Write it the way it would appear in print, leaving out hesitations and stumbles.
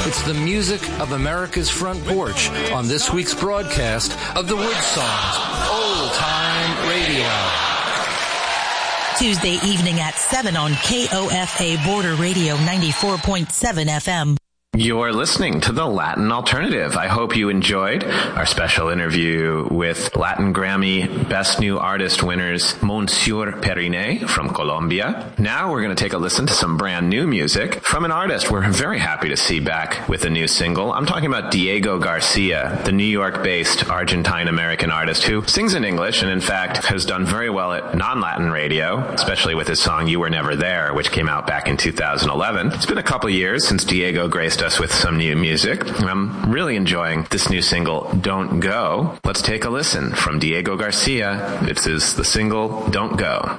It's the music of America's front porch on this week's broadcast of the Wood Songs Old Time Radio Hour. Tuesday evening at 7 on KOFA Border Radio 94.7 FM. You're listening to The Latin Alternative. I hope you enjoyed our special interview with Latin Grammy Best New Artist winners Monsieur Periné from Colombia. Now we're going to take a listen to some brand new music from an artist we're very happy to see back with a new single. I'm talking about Diego Garcia, the New York-based Argentine-American artist who sings in English and in fact has done very well at non-Latin radio, especially with his song You Were Never There, which came out back in 2011. It's been a couple years since Diego graced us with some new music. I'm really enjoying this new single, Don't Go. Let's take a listen from Diego Garcia. This is the single, Don't Go.